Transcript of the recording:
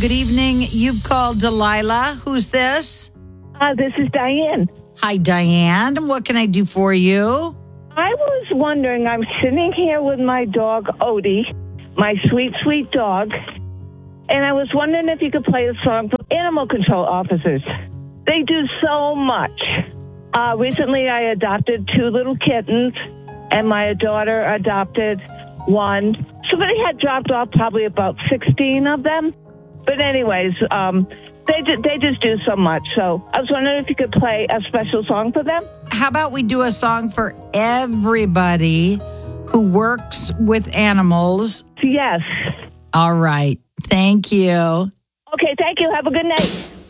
good evening. You've called Delilah. Who's this? This is Diane. Hi, Diane. What can I do for you? I was wondering, I'm sitting here with my dog, Odie, my sweet, sweet dog, and I was wondering if you could play a song for animal control officers. They do so much. Recently, I adopted 2 little kittens, and my daughter adopted 1. Somebody had dropped off probably about 16 of them. But anyways, they just do so much. So I was wondering if you could play a special song for them. How about we do a song for everybody who works with animals? Yes. All right. Thank you. Okay, thank you. Have a good night.